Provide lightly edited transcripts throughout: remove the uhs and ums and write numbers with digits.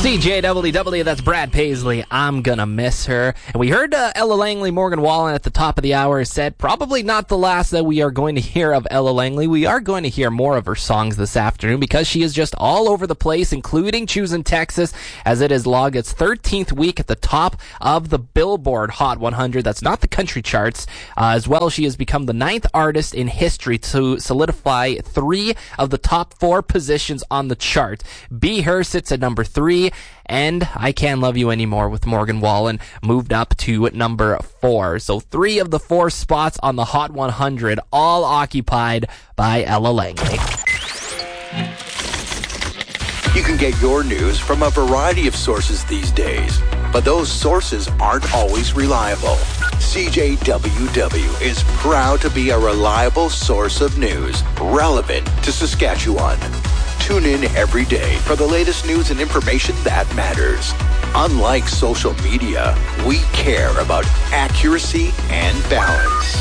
CJWW, that's Brad Paisley. I'm gonna miss her. And we heard Ella Langley, Morgan Wallen at the top of the hour said probably not the last that we are going to hear of Ella Langley. We are going to hear more of her songs this afternoon because she is just all over the place, including choosing Texas, as it has logged its 13th week at the top of the Billboard Hot 100. That's not the country charts. As well, she has become the 9th artist in history to solidify 3 of the top 4 positions on the chart. Be Her sits at number 3, and I Can't Love You Anymore with Morgan Wallen moved up to number 4. So 3 of the 4 spots on the Hot 100, all occupied by Ella Langley. You can get your news from a variety of sources these days, but those sources aren't always reliable. CJWW is proud to be a reliable source of news relevant to Saskatchewan. Tune in every day for the latest news and information that matters. Unlike social media, we care about accuracy and balance.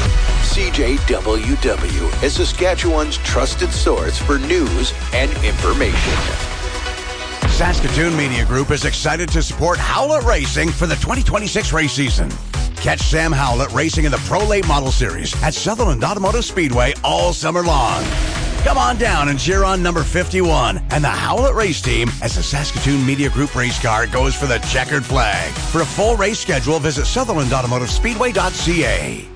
CJWW is Saskatchewan's trusted source for news and information. Saskatoon Media Group is excited to support Howlett Racing for the 2026 race season. Catch Sam Howlett racing in the Pro Late Model Series at Sutherland Automotive Speedway all summer long. Come on down and cheer on number 51 and the Howlett race team as the Saskatoon Media Group race car goes for the checkered flag. For a full race schedule, visit SutherlandAutomotiveSpeedway.ca.